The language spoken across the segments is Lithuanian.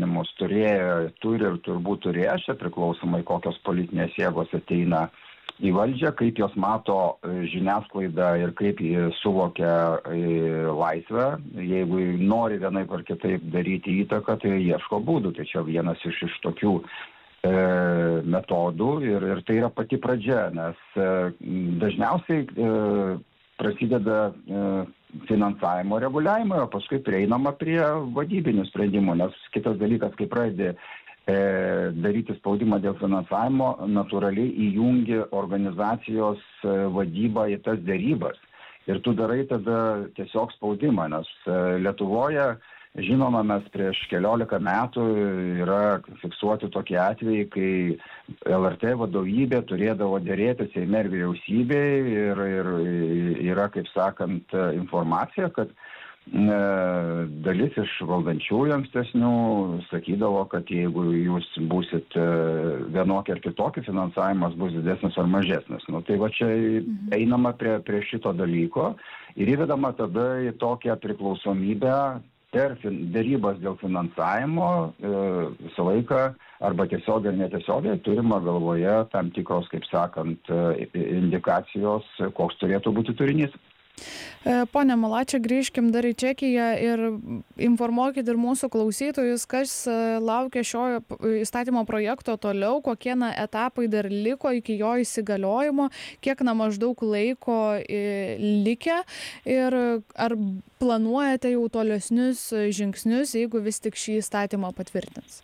vertinimus turi ir turbūt turės, priklausomai kokios politinės jėgos ateina į valdžią, kaip jos mato žiniasklaidą ir kaip jie suvokia laisvę. Jeigu nori vienaip ar kitaip daryti įtaką, tai ieško būdų. Tai čia vienas iš tokių metodų ir tai yra pati pradžia, nes dažniausiai prasideda finansavimo reguliavimo, o paskui prieinama prie vadybinių sprendimų, nes kitas dalykas, kai pradedi daryti spaudimą dėl finansavimo, natūraliai įjungi organizacijos vadybą į tas derybas. Ir tu darai tada tiesiog spaudimą, nes Lietuvoje, žinoma, mes prieš 14 metų yra fiksuoti tokie atvejai, kai LRT vadovybė turėdavo dėrėti Seime ir vyriausybėje ir yra, kaip sakant, informacija, kad dalis iš valdančiųjų ankstesnių sakydavo, kad jeigu jūs būsit vienokį ar kitokį, finansavimas bus didesnis ar mažesnis. Tai va čia einama prie šito dalyko ir įvedama tada į tokią priklausomybę per dėrybas dėl finansavimo visą laiką arba tiesiogiai ar netiesiogiai turima galvoje tam tikros, kaip sakant, indikacijos, koks turėtų būti turinys. Pone Malačia, grįžkim dar į Čekiją ir informuokit ir mūsų klausytojus, kas laukia šio įstatymo projekto toliau, kokie etapai dar liko iki jo įsigaliojimo, kiek maždaug laiko likę ir ar planuojate jau tolesnius žingsnius, jeigu vis tik šį įstatymą patvirtins?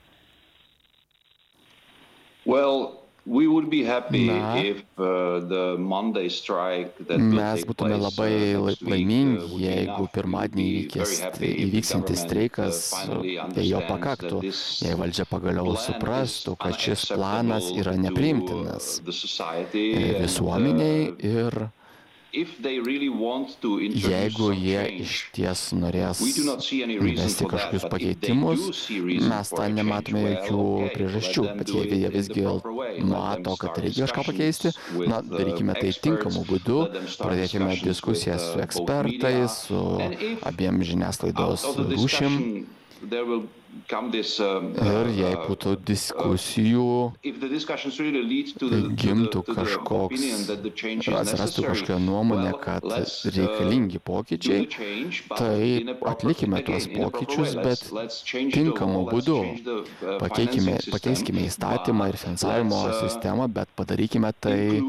Mes būtume labai laimingi, jeigu pirmadienį įvyksintis streikas, jo pakaktų, jei valdžia pagaliau suprastų, kad šis planas yra nepriimtinas visuomeniai ir jeigu jie iš ties norės įvesti kažkokius pakeitimus, mes tą nematome jokių priežasčių, bet jeigu jie visgi mato, kad reikia kažką pakeisti, darykime tai tinkamu būdu, pradėkime diskusijas su ekspertais, su abiem žiniasklaidos rūšim. Ir jei būtų diskusijų, gimtų kažkoks, atsirastų kažkokia nuomonė, kad reikalingi pokyčiai, tai atlikime tuos pokyčius, bet tinkamu būdu. Pakeiskime įstatymą ir finansavimo sistemą, bet padarykime tai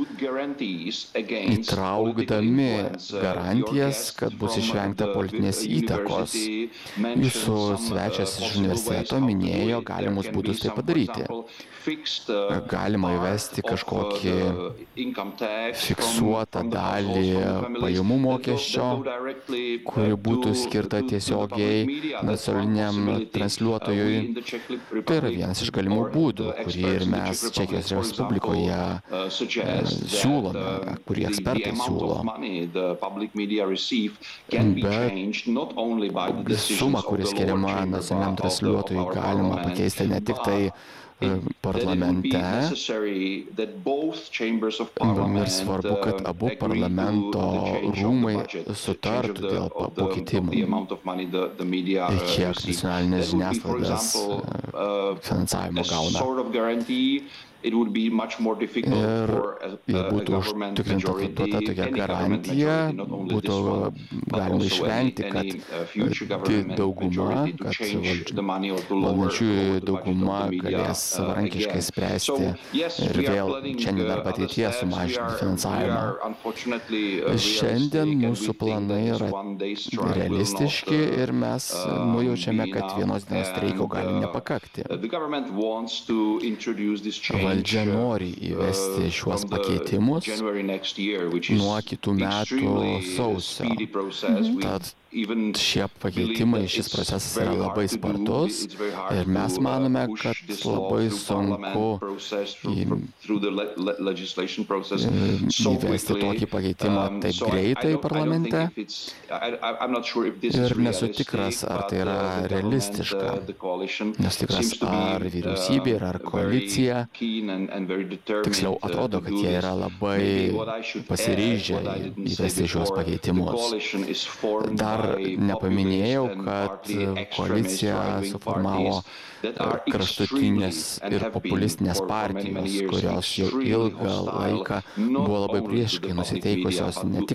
įtraukdami garantijas, kad bus išvengta politinės įtakos. Jūsų svečias iš universiteto minėjo galimus būdus tai padaryti. Galima įvesti kažkokį fiksuotą dalį pajamų mokesčio, kuri būtų skirta tiesiogiai nacionaliniam transliuotojui. Tai yra vienas iš galimų būdų, kurį ir mes Čekijos Respublikoje siūlome, kurį ekspertai siūlo. Bet suma, kuri skiriama nacionaliniam transliuotojui, galima pakeisti ne tik tai parlamente. Ir svarbu, kad abu parlamento rūmai sutartų dėl pakeitimų. Ir kiek nacionalinės žiniasklaidos finansavimo gauna. Ir jei būtų užtikrinta duota tokia garantija, būtų galima išvengti, kad dauguma, kad valdančiųjų dauguma galės savarankiškai spręsti ir vėl šiandien arba ateityje sumažinti finansavimą. Šiandien mūsų planai yra realistiški ir mes nujaučiame, kad vienos dienos streiko gali nepakakti. Valdžia nori įvesti šiuos pakeitimus nuo kitų metų sausio. Tad šie pakeitimai, šis procesas yra labai spartus ir mes manome, kad labai sunku įvesti tokį pakeitimą taip greitai parlamente ir nesu tikras, ar tai yra realistiška. Nesu tikras, ar vyriausybė ar koalicija, tiksliau atrodo, kad jie yra labai pasiryžę įvesti šios pakeitimus. Dar dar nepaminėjau, kad koaliciją suformavo kraštutinės ir populistinės partijos, kurios jau ilgą laiką buvo labai priešiškai nusiteikusios ne tik